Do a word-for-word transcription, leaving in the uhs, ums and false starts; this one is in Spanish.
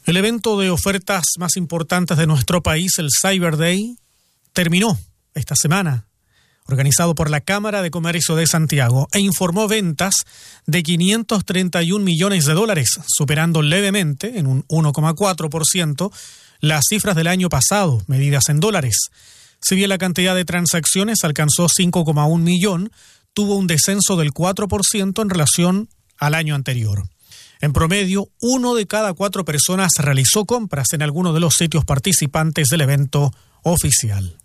El evento de ofertas más importantes de nuestro país, el Cyber Day, terminó esta semana, organizado por la Cámara de Comercio de Santiago, e informó ventas de quinientos treinta y un millones de dólares, superando levemente, en un uno coma cuatro por ciento, las cifras del año pasado, medidas en dólares. Si bien la cantidad de transacciones alcanzó cinco coma uno millón, tuvo un descenso del cuatro por ciento en relación al año anterior. En promedio, uno de cada cuatro personas realizó compras en alguno de los sitios participantes del evento oficial.